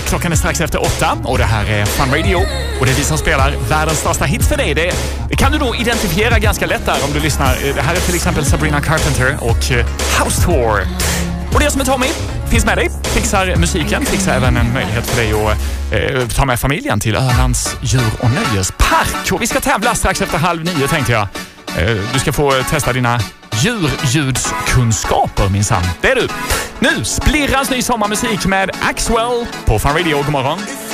Klockan är strax efter 8 och det här är Fun Radio. Och det är vi som spelar världens största hits för dig. Det kan du nog identifiera ganska lätt där om du lyssnar. Det här är till exempel Sabrina Carpenter och House Tour. Och det som är Tommy finns med dig, fixar musiken, fixar även en möjlighet för dig att ta med familjen till Ölands djur- och nöjespark. Och vi ska tävla strax efter 8:30 tänkte jag. Du ska få testa dina djurljudskunskaper minsann. Det är du. Nu splirrans ny sommarmusik med Axwell på Fun Radio. God morgon.